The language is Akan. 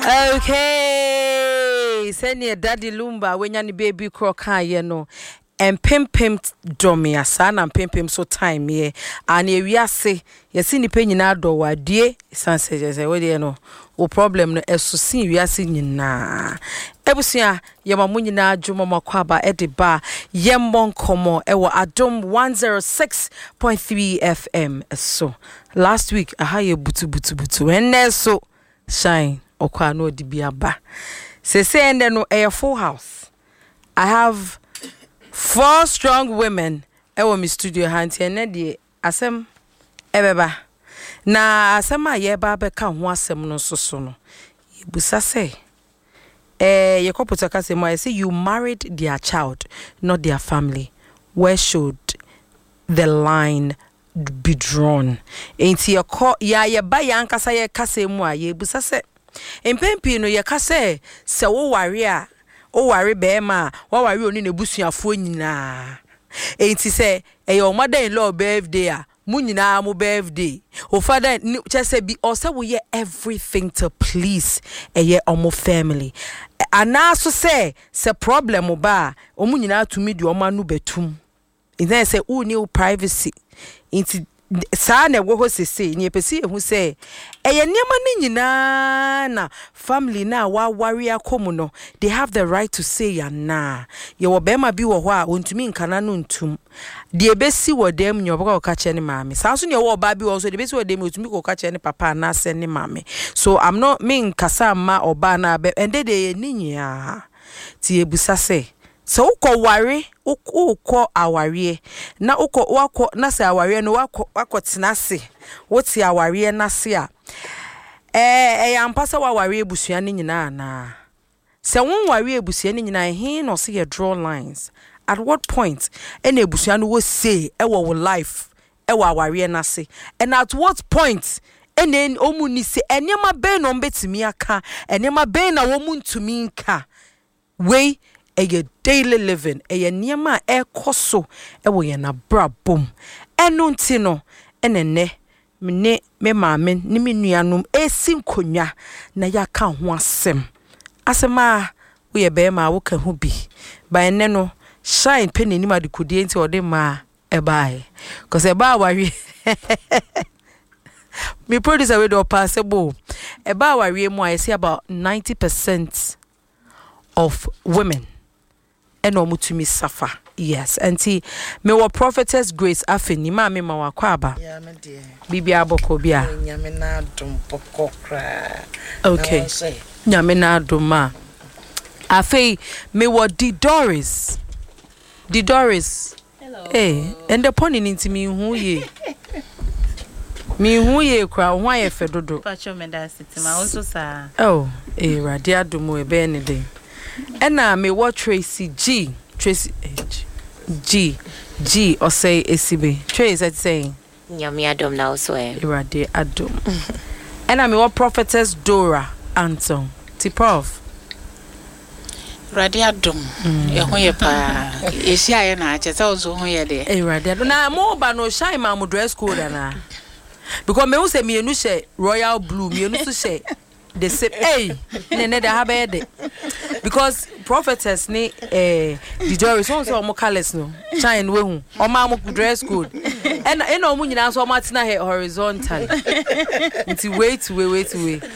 Okay, send your daddy Lumba when you baby crock ye no. And pim domia san and pim so time ye. And ye say, ye see the penny na do wa dear, san says, I would no. O problem no so see we are seeing na. Ebusia, Yamamuni na Juma Makwaba at the bar, Yembon Komo, Ewa Adom 106.3 FM. So last week, I had butu, and there's so shine. Okwa no di biaba. Say and then no a full house. I have 4 strong women. Ewo mi studio hanti ene die asem ebeba. Na asem ayeba be ka ho asem no so no. Yebusa say ye kopota ka say I say you married their child, not their family. Where should the line be drawn? Enti ye ba ya nkasa ye kasa mu a yebusa say Empempi no ye ka se wo ware a o ware be ma wo ware oni na busuafo nyina enti se e your mother-in-law birthday a mu nyina mo birthday o father chese bi o se wo ye everything to please ye omo family ana so se problem ba o mu nyina to me di o ma no betum enti se u ni privacy enti saa na wo ho sese ni epesi ehu se eye niam na nyina na family na wa ware akomu no they have the right to say ya na ye wo be ma bi wo ho a ontumi nkana no ntum de ebesi wo dem nyo baka ka che ne maame saa so ne wo ba bi wo so de ebesi wo dem otumi ko ka che ne papa na se ne maame so I'm not mean kasa ma oba na be ende de ni nyia ti ebusa se so uko ware uko aware na uko wako na se aware no wako tenase woti aware na se a ya mpasa wa ware ebusua ni nyina na se won ware ebusua ni nyina he no se ye draw lines at what point ene ebusua no wo say e wo life e wo aware na se and at what point ene omu ni se enema be no mbetimi aka enema be na wo mu ntumi nka we a daily living a niema e koso e wo ye na brabom eno nti no enene me maame ni me nuanom esinkonwa na ya ka ho asema wo ye be ma wo ka ho bi ba ene no shine penny ni ma de kodie nti ode ma e bae cause e ba wari me producer we do possible e ba wari mu I see about 90% of women eno mutumi suffer yes anti me wo prophetess Grace afeni ma me ma wakwaba ya me de bibia boko bia nyame na adom poko kra okay nyame na adom ma afei me wo Doris hello and the pony ntimi hu ye mi hu ye kra ho aye fedodo pacho me da sitima also sa radi adom e be ne de ena me what Tracy G or say esibe Tracy at saying nyame adom na also irade adom ena me what prophetess Dora Anton ti prof irade adom e ho ye pa esi aye na ache se ozo ho ye de irade adom na mo ba no shine ma mo dress code na because me who say me enu she royal blue me enu so she they say ne da have de because prophetess ni the Doris won say omo colors no shine we hu omo am dress code and omo nyina so omo atina horizontal until wait